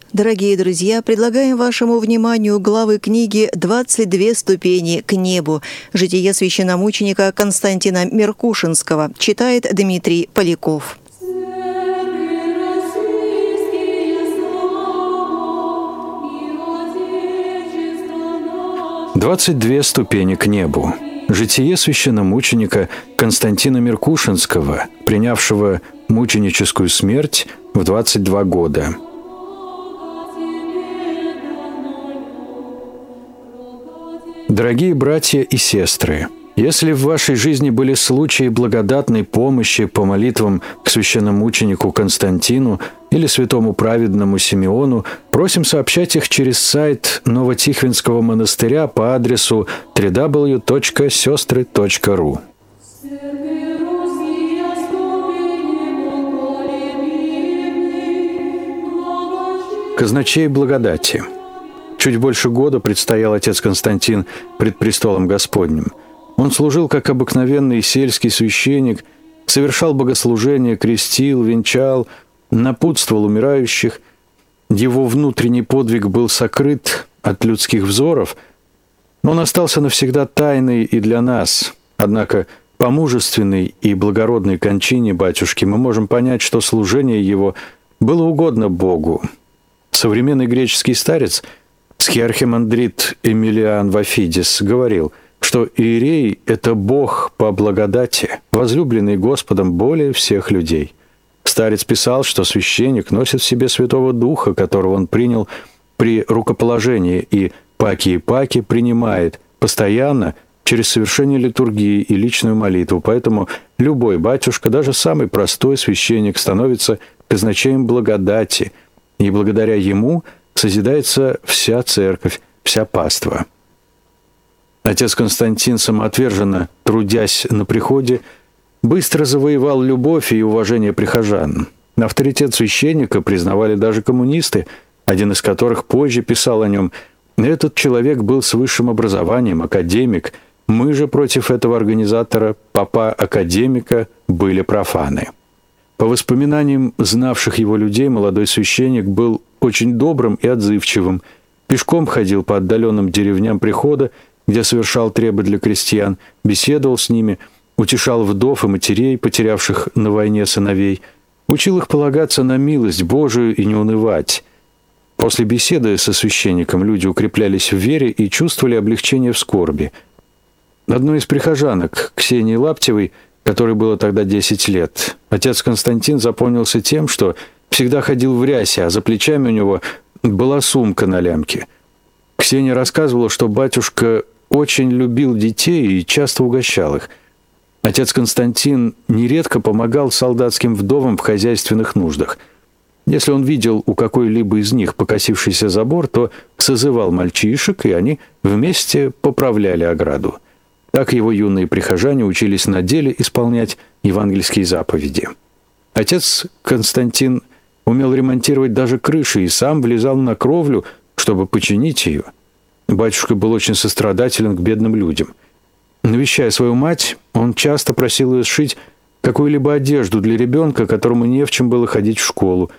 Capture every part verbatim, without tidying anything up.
Дорогие друзья, предлагаем вашему вниманию главы книги «двадцать две ступени к небу». Житие священномученика Константина Меркушинского. Читает Дмитрий Поляков. «двадцать две ступени к небу». Житие священномученика Константина Меркушинского, принявшего мученическую смерть в двадцать два года. Дорогие братья и сестры, если в вашей жизни были случаи благодатной помощи по молитвам к священномученику Константину или святому праведному Симеону, просим сообщать их через сайт Новотихвинского монастыря по адресу дабл ю дабл ю дабл ю точка сестры точка ру. Казначей благодати. Чуть больше года предстоял отец Константин пред престолом Господним. Он служил как обыкновенный сельский священник, совершал богослужения, крестил, венчал, напутствовал умирающих. Его внутренний подвиг был сокрыт от людских взоров, но он остался навсегда тайной и для нас. Однако по мужественной и благородной кончине батюшки мы можем понять, что служение его было угодно Богу. Современный греческий старец схиархимандрит Эмилиан Вафидис говорил, что иерей – это Бог по благодати, возлюбленный Господом более всех людей. Старец писал, что священник носит в себе Святого Духа, которого он принял при рукоположении, и паки и паки принимает постоянно через совершение литургии и личную молитву. Поэтому любой батюшка, даже самый простой священник, становится казначеем благодати, и благодаря ему созидается вся церковь, вся паства. Отец Константин, самоотверженно трудясь на приходе, быстро завоевал любовь и уважение прихожан. Авторитет священника признавали даже коммунисты, один из которых позже писал о нем: «Этот человек был с высшим образованием, академик. Мы же против этого организатора, папа-академика, были профаны». По воспоминаниям знавших его людей, молодой священник был очень добрым и отзывчивым. Пешком ходил по отдаленным деревням прихода, где совершал требы для крестьян, беседовал с ними, утешал вдов и матерей, потерявших на войне сыновей, учил их полагаться на милость Божию и не унывать. После беседы со священником люди укреплялись в вере и чувствовали облегчение в скорби. Одной из прихожанок, Ксении Лаптевой, которой было тогда десять лет, отец Константин запомнился тем, что всегда ходил в рясе, а за плечами у него была сумка на лямке. Ксения рассказывала, что батюшка очень любил детей и часто угощал их. Отец Константин нередко помогал солдатским вдовам в хозяйственных нуждах. Если он видел у какой-либо из них покосившийся забор, то созывал мальчишек, и они вместе поправляли ограду. Так его юные прихожане учились на деле исполнять евангельские заповеди. Отец Константин умел ремонтировать даже крыши и сам влезал на кровлю, чтобы починить ее. Батюшка был очень сострадателен к бедным людям. Навещая свою мать, он часто просил ее сшить какую-либо одежду для ребенка, которому не в чем было ходить в школу.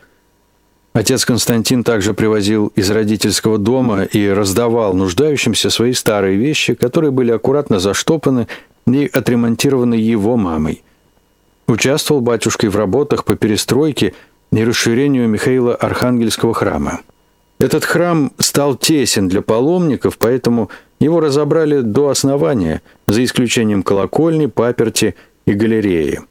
Отец Константин также привозил из родительского дома и раздавал нуждающимся свои старые вещи, которые были аккуратно заштопаны и отремонтированы его мамой. Участвовал батюшка и в работах по перестройке и расширению Михаила Архангельского храма. Этот храм стал тесен для паломников, поэтому его разобрали до основания, за исключением колокольни, паперти и галереи.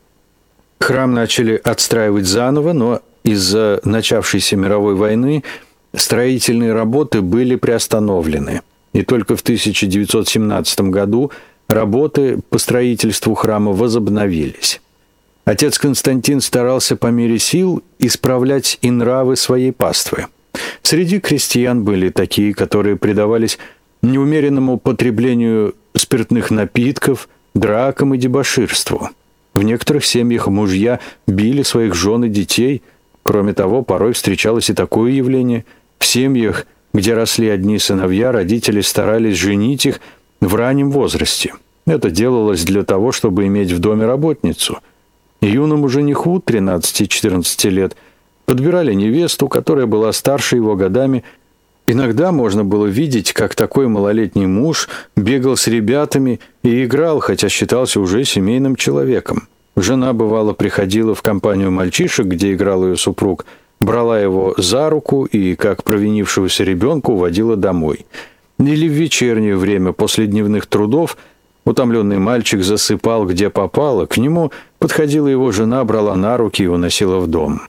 Храм начали отстраивать заново, но из-за начавшейся мировой войны строительные работы были приостановлены. И только в тысяча девятьсот семнадцатом году работы по строительству храма возобновились. Отец Константин старался по мере сил исправлять и нравы своей паствы. Среди крестьян были такие, которые предавались неумеренному потреблению спиртных напитков, дракам и дебоширству. В некоторых семьях мужья били своих жен и детей. Кроме того, порой встречалось и такое явление. В семьях, где росли одни сыновья, родители старались женить их в раннем возрасте. Это делалось для того, чтобы иметь в доме работницу. Юному жениху тринадцати-четырнадцати лет Подбирали невесту, которая была старше его годами. Иногда можно было видеть, как такой малолетний муж бегал с ребятами и играл, хотя считался уже семейным человеком. Жена, бывало, приходила в компанию мальчишек, где играл ее супруг, брала его за руку и, как провинившегося ребенка, уводила домой. Или в вечернее время, после дневных трудов, утомленный мальчик засыпал, где попало, к нему подходила его жена, брала на руки и уносила в дом.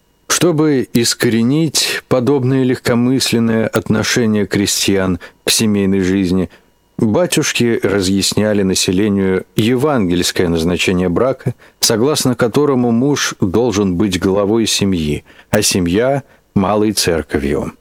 Чтобы искоренить подобное легкомысленное отношение крестьян к семейной жизни, батюшки разъясняли населению евангельское назначение брака, согласно которому муж должен быть главой семьи, а семья – малой церковью.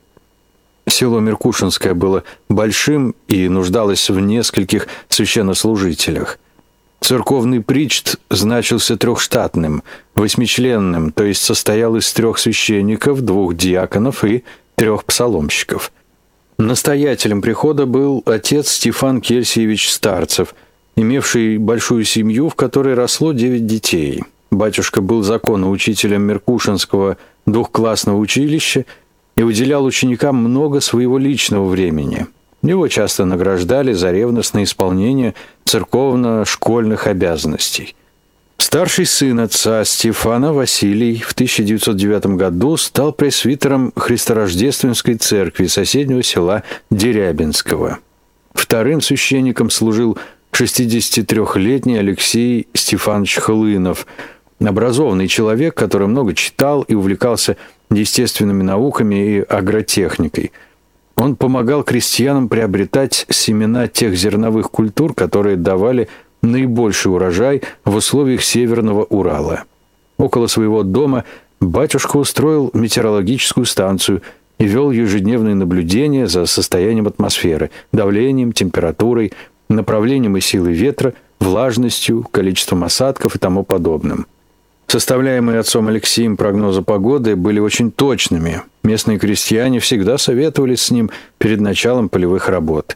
Село Меркушинское было большим и нуждалось в нескольких священнослужителях. Церковный причт значился трехштатным, восьмичленным, то есть состоял из трех священников, двух диаконов и трех псаломщиков. Настоятелем прихода был отец Стефан Кельсиевич Старцев, имевший большую семью, в которой росло девять детей. Батюшка был законоучителем Меркушинского двухклассного училища и уделял ученикам много своего личного времени. Его часто награждали за ревностное исполнение церковно-школьных обязанностей. Старший сын отца Стефана, Василий, в тысяча девятьсот девятом году стал пресвитером Христорождественской церкви соседнего села Дерябинского. Вторым священником служил шестидесятитрёхлетний Алексей Стефанович Хлынов, образованный человек, который много читал и увлекался естественными науками и агротехникой. Он помогал крестьянам приобретать семена тех зерновых культур, которые давали наибольший урожай в условиях Северного Урала. Около своего дома батюшка устроил метеорологическую станцию и вел ежедневные наблюдения за состоянием атмосферы, давлением, температурой, направлением и силой ветра, влажностью, количеством осадков и тому подобным. Составляемые отцом Алексеем прогнозы погоды были очень точными. Местные крестьяне всегда советовались с ним перед началом полевых работ.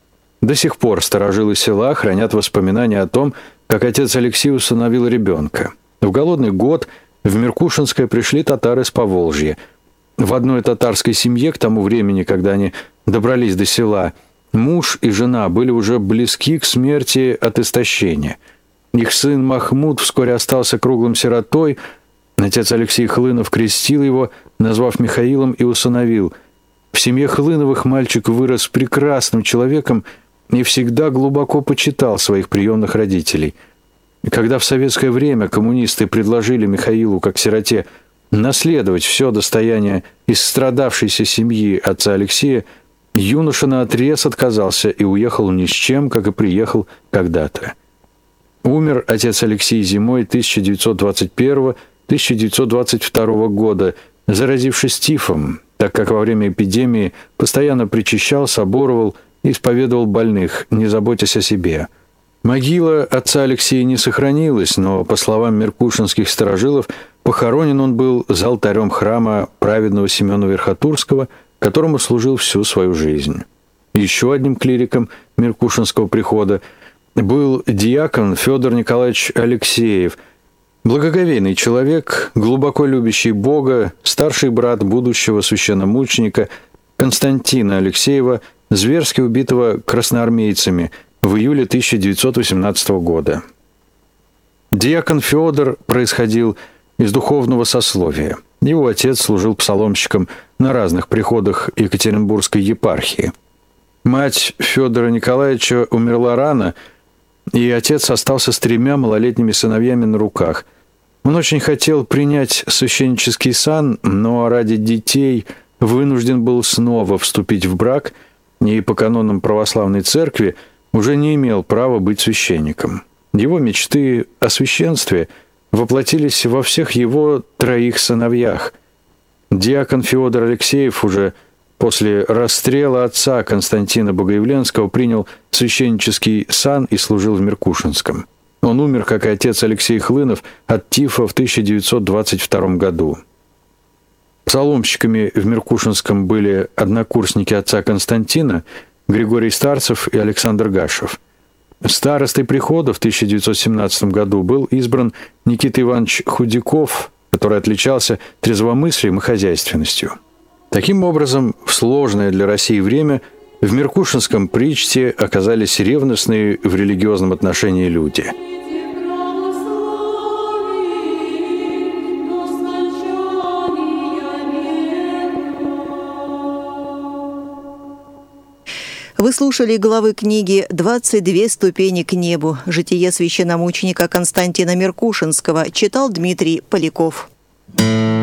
До сих пор старожилы села хранят воспоминания о том, как отец Алексей усыновил ребенка. В голодный год в Меркушинское пришли татары с Поволжья. В одной татарской семье к тому времени, когда они добрались до села, муж и жена были уже близки к смерти от истощения. Их сын Махмуд вскоре остался круглым сиротой. Отец Алексей Хлынов крестил его, назвав Михаилом, и усыновил. В семье Хлыновых мальчик вырос прекрасным человеком и всегда глубоко почитал своих приемных родителей. Когда в советское время коммунисты предложили Михаилу, как сироте, наследовать все достояние исстрадавшейся семьи отца Алексея, юноша наотрез отказался и уехал ни с чем, как и приехал когда-то. Умер отец Алексей зимой тысяча девятьсот двадцать первого — тысяча девятьсот двадцать второго года, заразившись тифом, так как во время эпидемии постоянно причащал, соборовал и исповедовал больных, не заботясь о себе. Могила отца Алексея не сохранилась, но, по словам меркушинских старожилов, похоронен он был за алтарем храма праведного Семена Верхотурского, которому служил всю свою жизнь. Еще одним клириком Меркушинского прихода был диакон Федор Николаевич Алексеев, благоговейный человек, глубоко любящий Бога, старший брат будущего священномученика Константина Алексеева, зверски убитого красноармейцами в июле тысяча девятьсот восемнадцатого года. Диакон Федор происходил из духовного сословия. Его отец служил псаломщиком на разных приходах Екатеринбургской епархии. Мать Федора Николаевича умерла рано, и отец остался с тремя малолетними сыновьями на руках. Он очень хотел принять священнический сан, но ради детей вынужден был снова вступить в брак и по канонам православной церкви уже не имел права быть священником. Его мечты о священстве воплотились во всех его троих сыновьях. Диакон Федор Алексеев уже после расстрела отца Константина Богоявленского принял священнический сан и служил в Меркушинском. Он умер, как и отец Алексей Хлынов, от тифа в тысяча девятьсот двадцать втором году. Псаломщиками в Меркушинском были однокурсники отца Константина, Григорий Старцев и Александр Гашев. Старостой прихода в тысяча девятьсот семнадцатом году был избран Никита Иванович Худяков, который отличался трезвомыслием и хозяйственностью. Таким образом, в сложное для России время в Меркушинском причте оказались ревностные в религиозном отношении люди. Вы слушали главы книги «двадцать две ступени к небу. Житие священномученика Константина Меркушинского». Читал Дмитрий Поляков.